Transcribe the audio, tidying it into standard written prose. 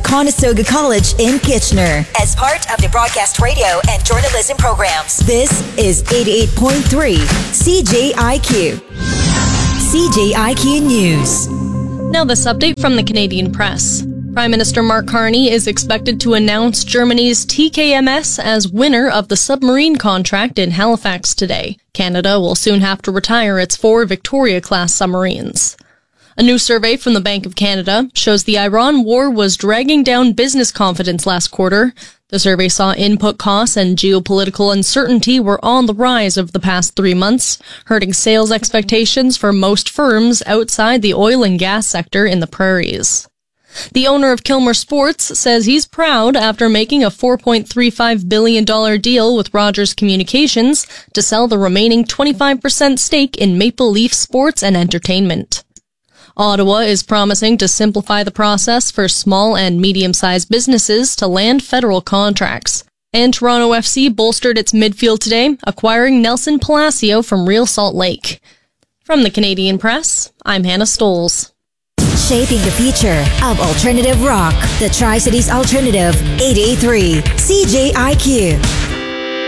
Conestoga College in Kitchener as part of the broadcast radio and journalism programs. This is 88.3 CJIQ. CJIQ News. Now this update from the Canadian Press. Prime Minister Mark Carney is expected to announce Germany's TKMS as winner of the submarine contract in Halifax today. Canada will soon have to retire its 4 Victoria-class submarines. A new survey from the Bank of Canada shows the Iran war was dragging down business confidence last quarter. The survey saw input costs and geopolitical uncertainty were on the rise over the past 3 months, hurting sales expectations for most firms outside the oil and gas sector in the prairies. The owner of Kilmer Sports says he's proud after making a $4.35 billion deal with Rogers Communications to sell the remaining 25% stake in Maple Leaf Sports and Entertainment. Ottawa is promising to simplify the process for small and medium-sized businesses to land federal contracts. And Toronto FC bolstered its midfield today, acquiring Nelson Palacio from Real Salt Lake. From the Canadian Press, I'm Hannah Stoles. Shaping the future of alternative rock. The Tri-Cities Alternative, 88.3 CJIQ.